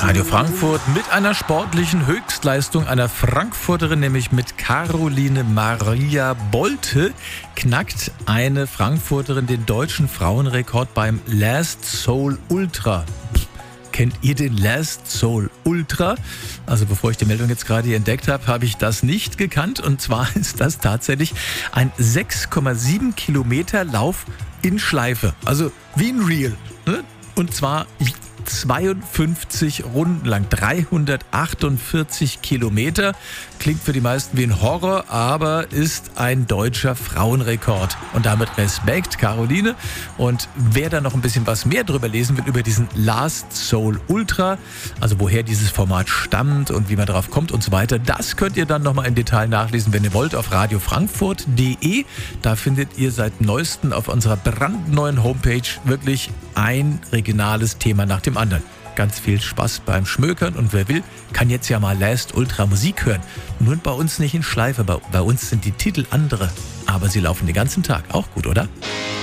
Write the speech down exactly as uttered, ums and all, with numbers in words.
Radio Frankfurt mit einer sportlichen Höchstleistung einer Frankfurterin, nämlich mit Caroline Maria Bolte, knackt eine Frankfurterin den deutschen Frauenrekord beim Last Soul Ultra. Kennt ihr den Last Soul Ultra? Also bevor ich die Meldung jetzt gerade hier entdeckt habe, habe ich das nicht gekannt. Und zwar ist das tatsächlich ein sechs Komma sieben Kilometer Lauf in Schleife. Also wie ein Reel. Ne? Und zwar zweiundfünfzig Runden lang, dreihundertachtundvierzig Kilometer. Klingt für die meisten wie ein Horror, aber ist ein deutscher Frauenrekord. Und damit Respekt, Caroline. Und wer da noch ein bisschen was mehr drüber lesen will, über diesen Last Soul Ultra, also woher dieses Format stammt und wie man drauf kommt und so weiter, das könnt ihr dann nochmal im Detail nachlesen, wenn ihr wollt, auf radio frankfurt punkt de. Da findet ihr seit neuestem auf unserer brandneuen Homepage wirklich ein regionales Thema nach dem anderen. Ganz viel Spaß beim Schmökern und wer will, kann jetzt ja mal Last Ultra Musik hören. Nur bei uns nicht in Schleife, bei, bei uns sind die Titel andere, aber sie laufen den ganzen Tag. Auch gut, oder?